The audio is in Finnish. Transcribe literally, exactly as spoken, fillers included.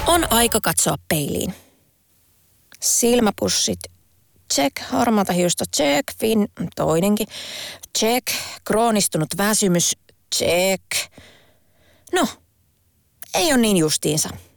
On aika katsoa peiliin. Silmäpussit, check. Harmaata hiusta, check. Fin, toinenkin, check. Kroonistunut väsymys, check. No, ei ole niin justiinsa.